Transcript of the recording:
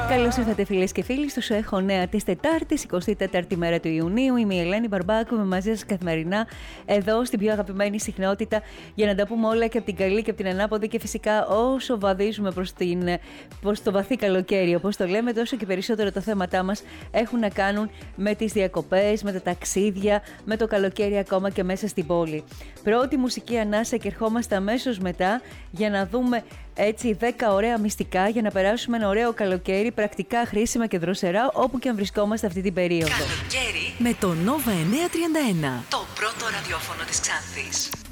Καλώς ήρθατε φίλες και φίλοι στο Έχω Νέα της Τετάρτης, 24η μέρα του Ιουνίου. Είμαι η Ελένη Μπαρμπάκου, είμαι μαζί σας καθημερινά εδώ στην πιο αγαπημένη συχνότητα για να τα πούμε όλα και από την καλή και από την ανάποδη και φυσικά όσο βαδίζουμε προς το βαθύ καλοκαίρι, όπως το λέμε, τόσο και περισσότερο τα θέματά μας έχουν να κάνουν με τις διακοπές, με τα ταξίδια, με το καλοκαίρι ακόμα και μέσα στην πόλη. Πρώτη μουσική ανάσα και ερχόμαστε αμέσως μετά για να δούμε έτσι 10 ωραία μυστικά για να περάσουμε ένα ωραίο καλοκαίρι, πρακτικά χρήσιμα και δροσερά όπου και αν βρισκόμαστε αυτή την περίοδο. Καλοκαίρι με το Nova 931, το πρώτο ραδιόφωνο της Ξάνθης.